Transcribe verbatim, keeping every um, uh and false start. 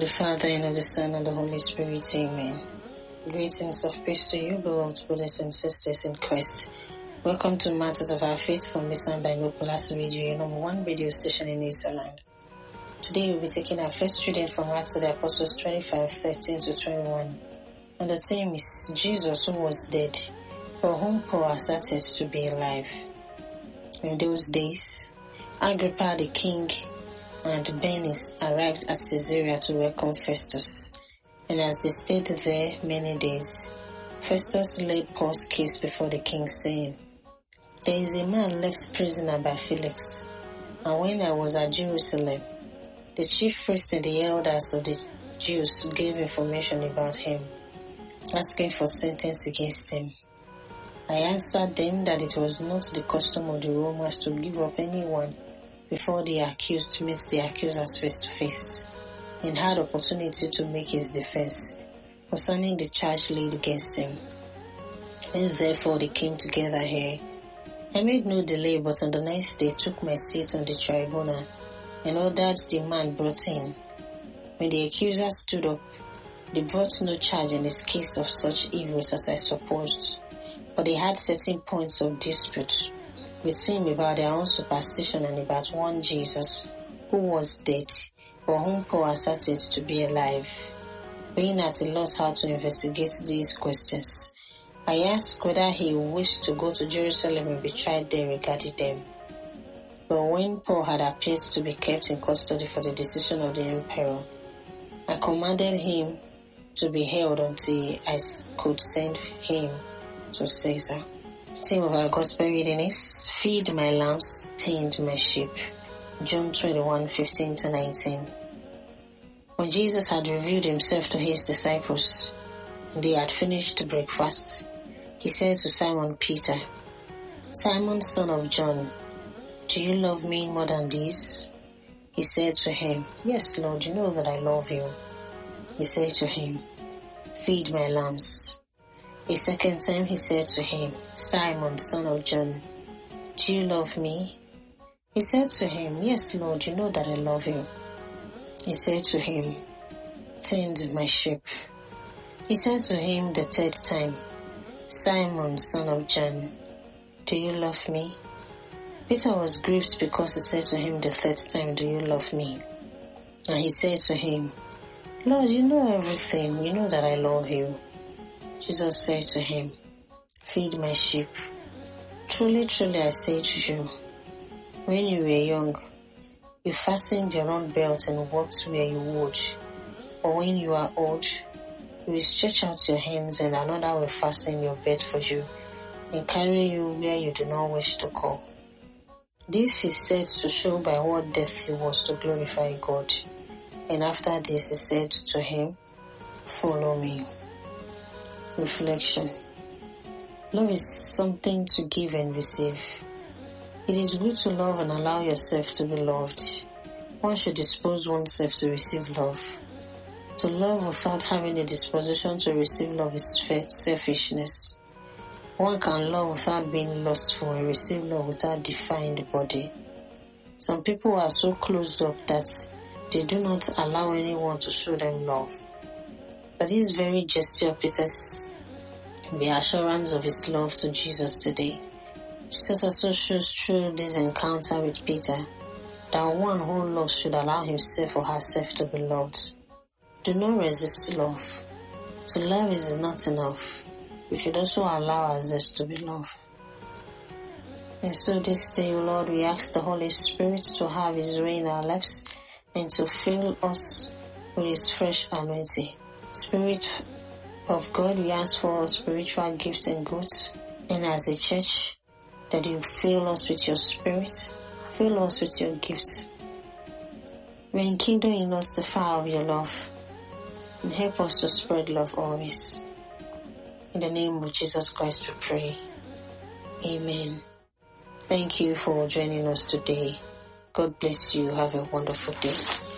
the Father, and of the Son, and of the Holy Spirit. Amen. Greetings of peace to you, beloved brothers and sisters in Christ. Welcome to Matters of Our Faith from Mission Binoculars Radio, your number one radio station in Israel. Today we'll be taking our first reading from Acts of the Apostles twenty-five, thirteen to twenty-one. And the theme is Jesus who was dead, for whom Paul asserted to be alive. In those days, Agrippa the king and Bernice arrived at Caesarea to welcome Festus. And as they stayed there many days, Festus laid Paul's case before the king, saying, "There is a man left prisoner by Felix, and when I was at Jerusalem, the chief priests and the elders of the Jews gave information about him, asking for sentence against him. I answered them that it was not the custom of the Romans to give up anyone before the accused meets the accusers face to face, and had opportunity to make his defense concerning the charge laid against him. And therefore they came together here. I made no delay, but on the next day took my seat on the tribunal and ordered the man brought in. When the accuser stood up, they brought no charge in his case of such evils as I supposed, but they had certain points of dispute between him about their own superstition and about one Jesus who was dead, for whom Paul asserted to be alive. Being at a loss how to investigate these questions, I asked whether he wished to go to Jerusalem and be tried there regarding them. But when Paul had appeared to be kept in custody for the decision of the emperor, I commanded him to be held until I could send him to Caesar." The theme of our gospel reading is "Feed my lambs, tend my sheep." John twenty-one, fifteen to nineteen. When Jesus had revealed himself to his disciples, and they had finished breakfast, he said to Simon Peter, "Simon, son of John, do you love me more than these?" He said to him, "Yes, Lord, you know that I love you." He said to him, "Feed my lambs." A second time he said to him, "Simon, son of John, do you love me?" He said to him, "Yes, Lord, you know that I love you." He said to him, "Tend my sheep." He said to him the third time, "Simon, son of John, do you love me?" Peter was grieved because he said to him the third time, "Do you love me?" And he said to him, "Lord, you know everything. You know that I love you." Jesus said to him, "Feed my sheep. Truly, truly, I say to you, when you were young, you fastened your own belt and walked where you would. But when you are old, you will stretch out your hands and another will fasten your belt for you and carry you where you do not wish to go." This he said to show by what death he was to glorify God. And after this he said to him, "Follow me." Reflection. Love is something to give and receive. It is good to love and allow yourself to be loved. One should dispose oneself to receive love. To love without having a disposition to receive love is selfishness. One can love without being lustful and receive love without defying the body. Some people are so closed up that they do not allow anyone to show them love. But this very gesture Peter's the assurance of his love to Jesus today. Jesus also shows through this encounter with Peter that one who loves should allow himself or herself to be loved. Do not resist love. To love is not enough. We should also allow ourselves to be loved. And so this day, Lord, we ask the Holy Spirit to have his way in our lives and to fill us with his fresh anointing. Spirit of God, we ask for spiritual gifts and goods, and as a church, that you fill us with your spirit, fill us with your gifts. Rekindle in us the fire of your love, and help us to spread love always. In the name of Jesus Christ we pray. Amen. Thank you for joining us today. God bless you. Have a wonderful day.